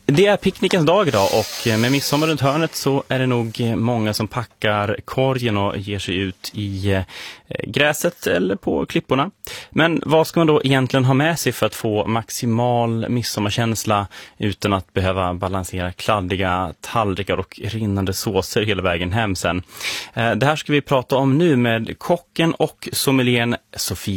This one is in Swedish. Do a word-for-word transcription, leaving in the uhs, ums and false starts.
Det är picknickens dag idag och med midsommar runt hörnet så är det nog många som packar korgen och ger sig ut i gräset eller på klipporna. Men vad ska man då egentligen ha med sig för att få maximal midsommarkänsla utan att behöva balansera kladdiga tallrikar och rinnande såser hela vägen hem sen? Det här ska vi prata om nu med kocken och sommelieren Sofie